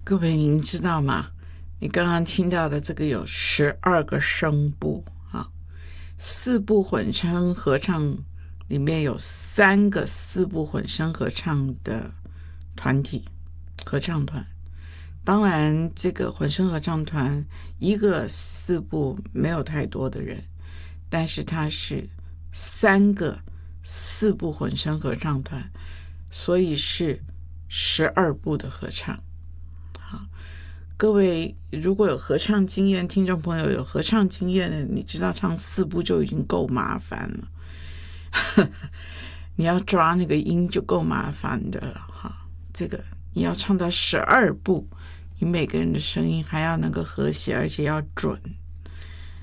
各位您知道吗？你刚刚听到的这个有12个声部啊，4部混声合唱里面有3个4部混声合唱的团体合唱团。当然这个混声合唱团一个4部没有太多的人，但是它是3个4部混声合唱团，所以是12部的合唱。各位如果有合唱经验，听众朋友有合唱经验的，你知道唱4部就已经够麻烦了你要抓那个音就够麻烦的了哈。这个你要唱到12部，你每个人的声音还要能够和谐，而且要准